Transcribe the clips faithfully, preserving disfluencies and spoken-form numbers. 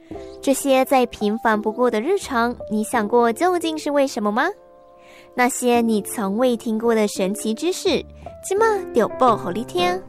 这些再平凡不过的日常，你想过究竟是为什么吗？那些你从未听过的神奇知识，今晚就报给你听。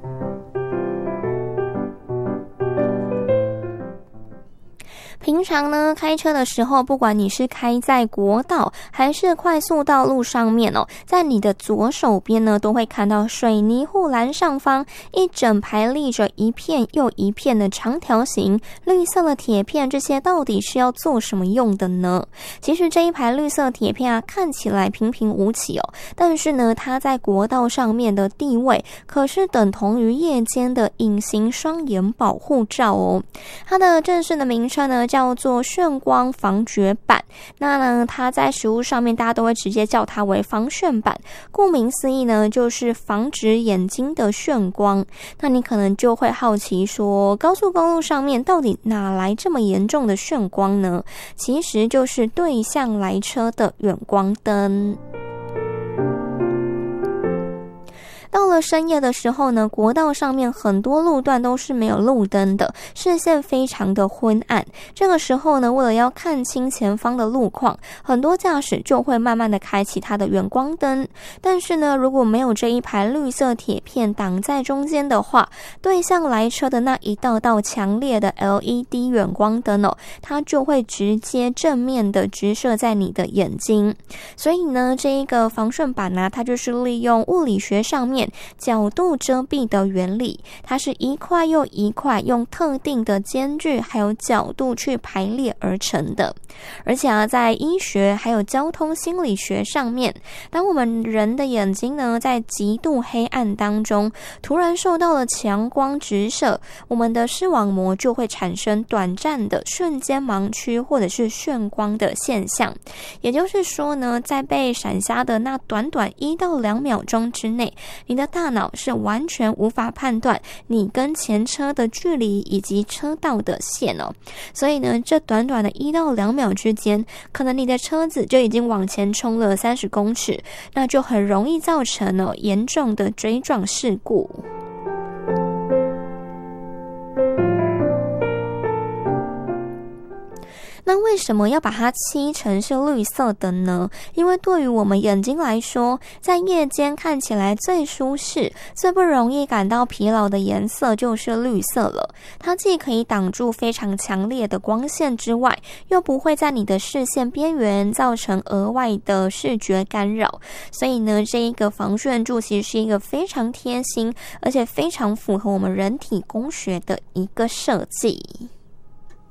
平常呢，开车的时候，不管你是开在国道还是快速道路上面哦，在你的左手边呢，都会看到水泥护栏上方一整排立着一片又一片的长条形绿色的铁片，这些到底是要做什么用的呢？其实这一排绿色铁片啊，看起来平平无奇哦，但是呢，它在国道上面的地位可是等同于夜间的隐形双眼保护罩哦。它的正式的名称呢，叫做眩光防眩板。那呢，它在实务上面大家都会直接叫它为防眩板，顾名思义呢，就是防止眼睛的眩光。那你可能就会好奇说，高速公路上面到底哪来这么严重的眩光呢？其实就是对向来车的远光灯。到了深夜的时候呢，国道上面很多路段都是没有路灯的，视线非常的昏暗。这个时候呢，为了要看清前方的路况，很多驾驶就会慢慢的开启它的远光灯。但是呢，如果没有这一排绿色铁片挡在中间的话，对向来车的那一道道强烈的 L E D 远光灯哦，它就会直接正面的直射在你的眼睛。所以呢，这一个防眩板呢、啊，它就是利用物理学上面角度遮蔽的原理，它是一块又一块用特定的间距还有角度去排列而成的。而且啊，在医学还有交通心理学上面，当我们人的眼睛呢在极度黑暗当中突然受到了强光直射，我们的视网膜就会产生短暂的瞬间盲区或者是眩光的现象。也就是说呢，在被闪瞎的那短短一到两秒钟之内，你的大脑是完全无法判断你跟前车的距离以及车道的线哦。所以呢，这短短的一到两秒之间，可能你的车子就已经往前冲了三十公尺，那就很容易造成了严重的追撞事故。那为什么要把它漆成是绿色的呢？因为对于我们眼睛来说，在夜间看起来最舒适、最不容易感到疲劳的颜色就是绿色了。它既可以挡住非常强烈的光线之外，又不会在你的视线边缘造成额外的视觉干扰。所以呢，这一个防眩柱其实是一个非常贴心，而且非常符合我们人体工学的一个设计。